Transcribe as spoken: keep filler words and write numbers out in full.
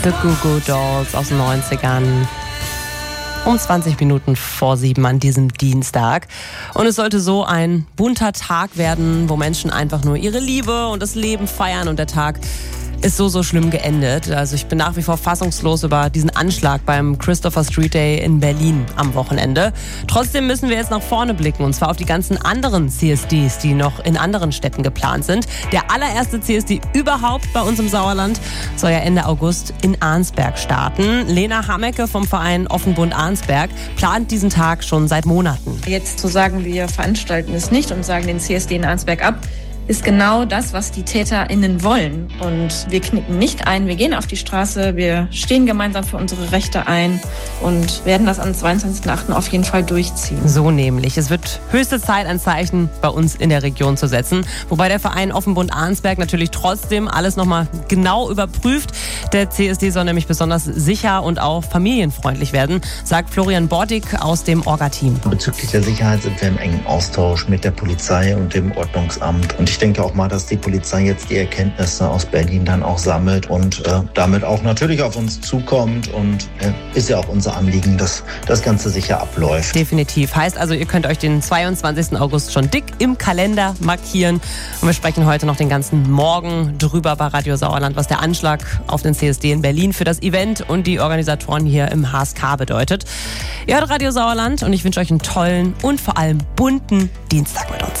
The Goo Goo Dolls aus den neunzigern. Um zwanzig Minuten vor sieben an diesem Dienstag. Und es sollte so ein bunter Tag werden, wo Menschen einfach nur ihre Liebe und das Leben feiern. Und der Tag ist so, so schlimm geendet. Also ich bin nach wie vor fassungslos über diesen Anschlag beim Christopher Street Day in Berlin am Wochenende. Trotzdem müssen wir jetzt nach vorne blicken, und zwar auf die ganzen anderen C S Ds, die noch in anderen Städten geplant sind. Der allererste C S D überhaupt bei uns im Sauerland soll ja Ende August in Arnsberg starten. Lena Hammecke vom Verein Offenbund Arnsberg plant diesen Tag schon seit Monaten. Jetzt zu sagen, wir veranstalten es nicht und sagen den C S D in Arnsberg ab, ist genau das, was die TäterInnen wollen. Und wir knicken nicht ein, wir gehen auf die Straße, wir stehen gemeinsam für unsere Rechte ein und werden das am zweiundzwanzigsten achten auf jeden Fall durchziehen. So nämlich. Es wird höchste Zeit, ein Zeichen bei uns in der Region zu setzen. Wobei der Verein Offenbund Arnsberg natürlich trotzdem alles nochmal genau überprüft. Der C S D soll nämlich besonders sicher und auch familienfreundlich werden, sagt Florian Bordig aus dem Orga-Team. Bezüglich der Sicherheit sind wir im engen Austausch mit der Polizei und dem Ordnungsamt. Und ich denke auch mal, dass die Polizei jetzt die Erkenntnisse aus Berlin dann auch sammelt und äh, damit auch natürlich auf uns zukommt. Und äh, ist ja auch unser Anliegen, dass das Ganze sicher abläuft. Definitiv. Heißt also, ihr könnt euch den zweiundzwanzigsten August schon dick im Kalender markieren. Und wir sprechen heute noch den ganzen Morgen drüber bei Radio Sauerland, was der Anschlag auf den C S D in Berlin für das Event und die Organisatoren hier im H S K bedeutet. Ihr hört Radio Sauerland und ich wünsche euch einen tollen und vor allem bunten Dienstag mit uns.